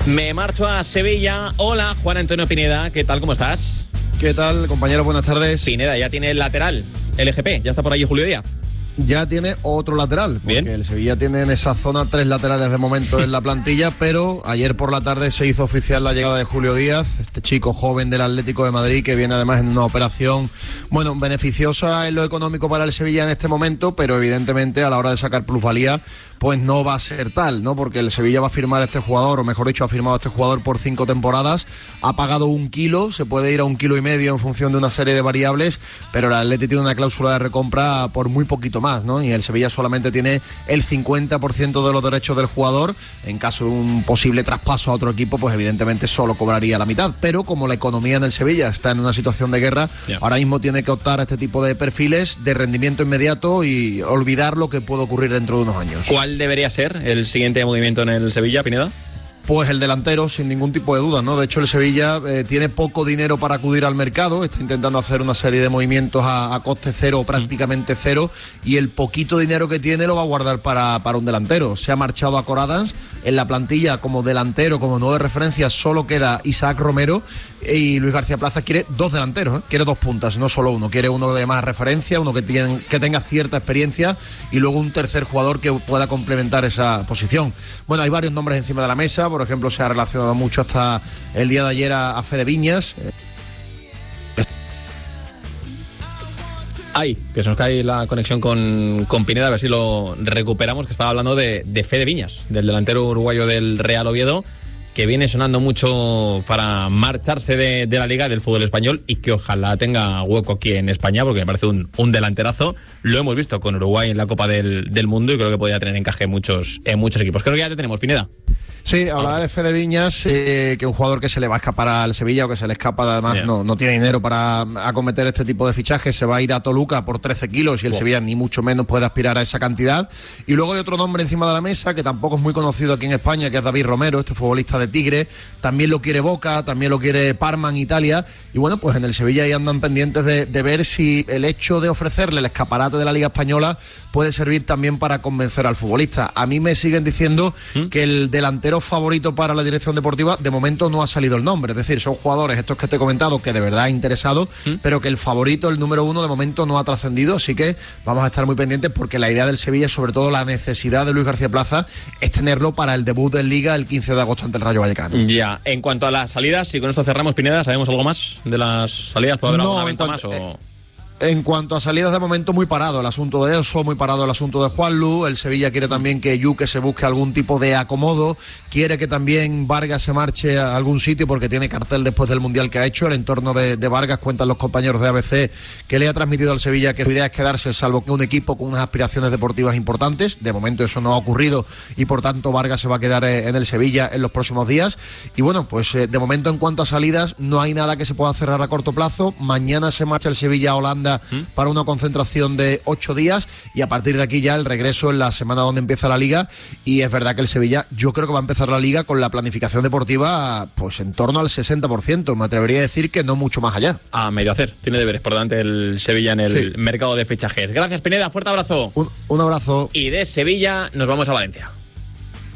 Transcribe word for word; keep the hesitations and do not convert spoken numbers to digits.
Me marcho a Sevilla. Hola, Juan Antonio Pineda, ¿qué tal? ¿Cómo estás? ¿Qué tal, compañero? Buenas tardes. Pineda, ya tiene el lateral, L G P, ya está por allí Julio Díaz. Ya tiene otro lateral, porque Bien. el Sevilla tiene en esa zona tres laterales de momento en la plantilla, pero ayer por la tarde se hizo oficial la llegada de Julio Díaz, este chico joven del Atlético de Madrid que viene además en una operación, bueno, beneficiosa en lo económico para el Sevilla en este momento, pero evidentemente a la hora de sacar plusvalía, pues no va a ser tal, ¿no? Porque el Sevilla va a firmar a este jugador, o mejor dicho, ha firmado a este jugador por cinco temporadas, ha pagado un kilo, se puede ir a un kilo y medio en función de una serie de variables, pero el Atlético tiene una cláusula de recompra por muy poquito más. Más, ¿no? Y el Sevilla solamente tiene el cincuenta por ciento de los derechos del jugador. En caso de un posible traspaso a otro equipo, pues evidentemente solo cobraría la mitad. Pero como la economía en el Sevilla está en una situación de guerra, yeah. ahora mismo tiene que optar a este tipo de perfiles de rendimiento inmediato y olvidar lo que puede ocurrir dentro de unos años. ¿Cuál debería ser el siguiente movimiento en el Sevilla, Pineda? Pues el delantero, sin ningún tipo de duda, ¿no? De hecho, el Sevilla eh, tiene poco dinero para acudir al mercado, está intentando hacer una serie de movimientos a, a coste cero, prácticamente cero, y el poquito dinero que tiene lo va a guardar para, para un delantero. Se ha marchado a Cor Adams, en la plantilla como delantero, como nueve referencias, solo queda Isaac Romero, y Luis García Plaza quiere dos delanteros, ¿eh? Quiere dos puntas, no solo uno, quiere uno de más referencia, uno que, tiene, que tenga cierta experiencia, y luego un tercer jugador que pueda complementar esa posición. Bueno, hay varios nombres encima de la mesa. Por ejemplo, se ha relacionado mucho hasta el día de ayer a, a Fede Viñas. Ay, que se nos cae la conexión con, con Pineda, a ver si lo recuperamos, que estaba hablando de, de Fede Viñas, del delantero uruguayo del Real Oviedo, que viene sonando mucho para marcharse de, de la Liga del fútbol español y que ojalá tenga hueco aquí en España, porque me parece un, un delanterazo. Lo hemos visto con Uruguay en la Copa del, del Mundo y creo que podría tener encaje en muchos, en muchos equipos. Creo que ya te tenemos, Pineda. Sí, hablaba de Fede Viñas, eh, que un jugador que se le va a escapar al Sevilla o que se le escapa, además yeah. no, no tiene dinero para acometer este tipo de fichajes, se va a ir a Toluca por trece kilos y el wow. Sevilla ni mucho menos puede aspirar a esa cantidad. Y luego hay otro nombre encima de la mesa que tampoco es muy conocido aquí en España, que es David Romero, este futbolista de Tigre, también lo quiere Boca, también lo quiere Parma en Italia, y bueno, pues en el Sevilla ahí andan pendientes de, de ver si el hecho de ofrecerle el escaparate de la Liga Española puede servir también para convencer al futbolista. A mí me siguen diciendo ¿Mm? que el delantero favorito para la dirección deportiva, de momento no ha salido el nombre, es decir, son jugadores estos que te he comentado que de verdad ha interesado, ¿Mm? pero que el favorito, el número uno, de momento no ha trascendido, así que vamos a estar muy pendientes porque la idea del Sevilla, sobre todo la necesidad de Luis García Plaza, es tenerlo para el debut en Liga el quince de agosto ante el Rayo Vallecano. Ya, en cuanto a las salidas, y con esto cerramos, Pineda, ¿sabemos algo más de las salidas? ¿Puede haber no, alguna venta cuanto, más? O... Eh... En cuanto a salidas, de momento muy parado el asunto de Elso, muy parado el asunto de Juanlu. El Sevilla quiere también que Yuque se busque algún tipo de acomodo, quiere que también Vargas se marche a algún sitio porque tiene cartel después del Mundial que ha hecho. El entorno de, de Vargas, cuentan los compañeros de A B C, que le ha transmitido al Sevilla que su idea es quedarse, salvo que un equipo con unas aspiraciones deportivas importantes. De momento eso no ha ocurrido y por tanto Vargas se va a quedar en el Sevilla en los próximos días. Y bueno, pues de momento en cuanto a salidas no hay nada que se pueda cerrar a corto plazo. Mañana se marcha el Sevilla a Holanda ¿Mm? para una concentración de ocho días y a partir de aquí ya el regreso en la semana donde empieza la Liga. Y es verdad que el Sevilla, yo creo que va a empezar la Liga con la planificación deportiva pues en torno al sesenta por ciento, me atrevería a decir que no mucho más allá. A medio hacer, tiene deberes por delante el Sevilla en el sí. mercado de fichajes. Gracias, Pineda, fuerte abrazo. Un, un abrazo. Y de Sevilla nos vamos a Valencia.